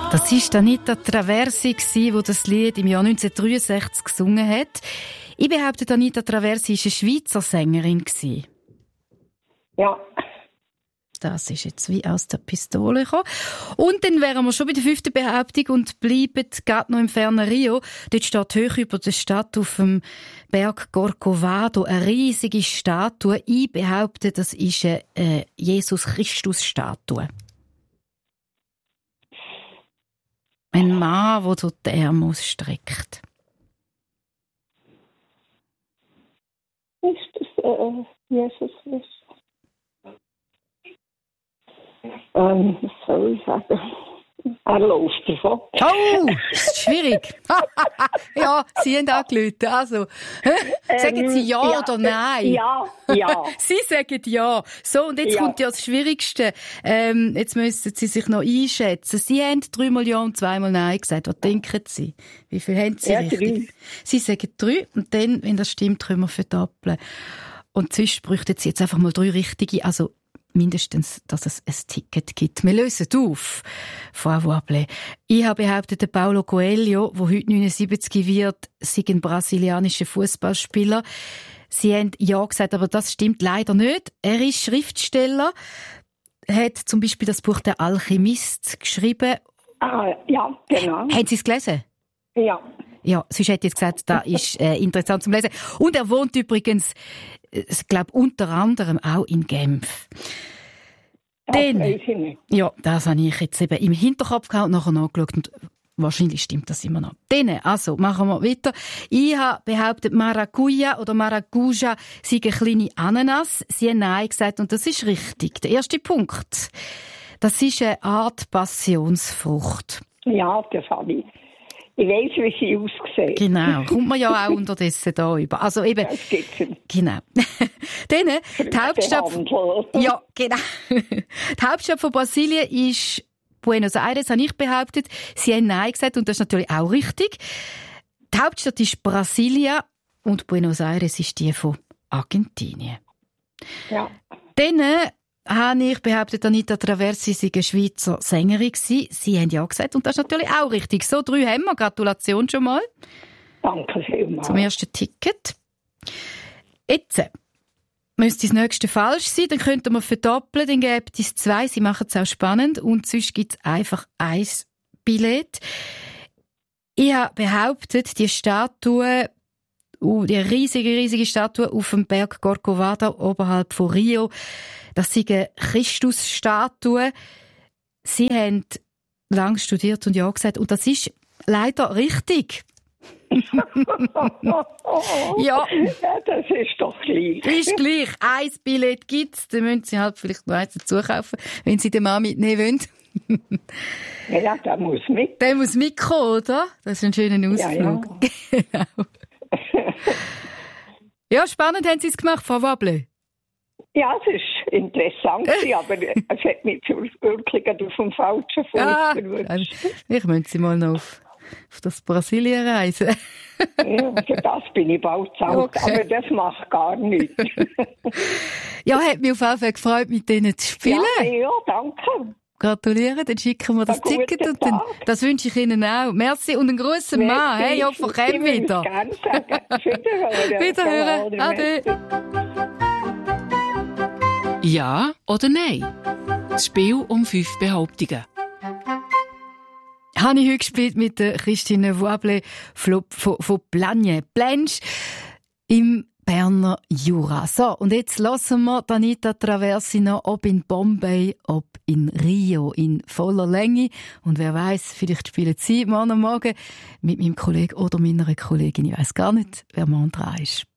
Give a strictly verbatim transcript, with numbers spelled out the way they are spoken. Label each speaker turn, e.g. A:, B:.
A: Das war Anita Traversi, die das Lied im Jahr neunzehnhundertdreiundsechzig gesungen hat. Ich behaupte, Anita Traversi war eine Schweizer Sängerin.
B: Ja.
A: Das ist jetzt wie aus der Pistole gekommen. Und dann wären wir schon bei der fünften Behauptung und bleiben gerade noch im fernen Rio. Dort steht hoch über der Stadt auf dem Berg Corcovado eine riesige Statue. Ich behaupte, das ist eine äh, Jesus-Christus-Statue. Ein Mann, der so die Arme ausstreckt.
B: Ist das äh, Jesus Christus? Ähm, was soll ich sagen? Er läuft davon.
A: Oh, ist schwierig. Ja, Sie haben angerufen. Also, sagen Sie ja, ja oder nein?
B: Ja, ja.
A: Sie sagen ja. So, und jetzt ja. kommt ja das Schwierigste. Ähm, jetzt müssen Sie sich noch einschätzen. Sie haben dreimal ja und zweimal nein gesagt. Was denken Sie? Wie viel haben Sie
B: ja,
A: richtig?
B: Drei.
A: Sie sagen drei und dann, wenn das stimmt, können wir verdoppeln. Und sonst bräuchten Sie jetzt einfach mal drei richtige, also mindestens, dass es ein Ticket gibt. Wir lösen auf, Frau Wable. Ich habe behauptet, der Paulo Coelho, der heute neunundsiebzig wird, sei ein brasilianischer Fußballspieler. Sie haben ja gesagt, aber das stimmt leider nicht. Er ist Schriftsteller, hat zum Beispiel das Buch «Der Alchemist» geschrieben.
B: Ah, ja, genau.
A: Haben Sie es gelesen?
B: Ja.
A: Ja, sonst hätte ich jetzt gesagt, das ist äh, interessant zum Lesen. Und er wohnt übrigens, ich glaube, unter anderem auch in Genf.
B: Das
A: Dann,
B: weiß ich nicht.
A: ja, das habe ich jetzt eben im Hinterkopf gehabt und nachher nachgeschaut und wahrscheinlich stimmt das immer noch. Dann, also, machen wir weiter. Ich habe behauptet, Maracuja oder Maracuja sei eine kleine Ananas. Sie haben nein gesagt und das ist richtig. Der erste Punkt. Das ist eine Art Passionsfrucht.
B: Ja, das habe ich. Ich weiss, wie sie aussieht.
A: Genau, kommt man ja auch unterdessen da über. Also eben,
B: das gibt's nicht.
A: Genau. Dann, die Hauptstadt, ja, genau. Die Hauptstadt von Brasilien ist Buenos Aires, habe ich behauptet. Sie haben nein gesagt und das ist natürlich auch richtig. Die Hauptstadt ist Brasilia und Buenos Aires ist die von Argentinien.
B: Ja.
A: Dann habe ich behauptet, Anita Traversi sei eine Schweizer Sängerin gewesen. Sie haben ja gesagt und das ist natürlich auch richtig. So, drei haben wir. Gratulation schon mal.
B: Danke vielmals.
A: Zum ersten Ticket. Jetzt müsste das nächste falsch sein, dann könnten wir verdoppeln, dann gäbe es zwei, sie machen es auch spannend und sonst gibt es einfach ein Billett. Ich habe behauptet, die Statue, uh, die riesige, riesige Statue auf dem Berg Corcovado oberhalb von Rio, das ist eine Christusstatue. Sie haben lange studiert und ja gesagt und das ist leider richtig. Ja.
B: Ja, das ist doch gleich.
A: Ist gleich. Ein Billett gibt es. Dann müssen Sie halt vielleicht noch eins dazu kaufen, wenn Sie den Mann mitnehmen wollen.
B: Ja, der muss mit.
A: Der muss mitkommen, oder? Das ist ein schöner Ausflug.
B: Ja,
A: ja. Genau. Ja, spannend haben Sie es gemacht, Frau Wable.
B: Ja, es war interessant, aber es hat mich wirklich auf dem falschen Fuß
A: ah,
B: verwünscht.
A: Ich müsste Sie mal noch auf, auf das Brasilien reisen.
B: Ja, für das bin ich bald zu alt, okay. Aber das macht gar nichts.
A: Ja, hat mich auf jeden Fall gefreut, mit Ihnen zu spielen.
B: Ja, ja, danke.
A: Gratulieren, dann schicken wir das Ticket und dann, das wünsche ich Ihnen auch. Merci und einen grossen Mann. Hey, ich hoffe, komm wieder.
B: Gerne sagen. Wiederhören.
A: Wiederhören. Ade.
C: Ja oder nein? Das Spiel um fünf Behauptungen.
A: Habe ich heute gespielt mit der Christine Wable von, von Plagne. Blanche im Berner Jura. So, und jetzt hören wir Anita Traversi noch, ob in Bombay, ob in Rio, in voller Länge. Und wer weiß, vielleicht spielen Sie morgen Morgen mit meinem Kollegen oder meiner Kollegin. Ich weiss gar nicht, wer morgen dran ist.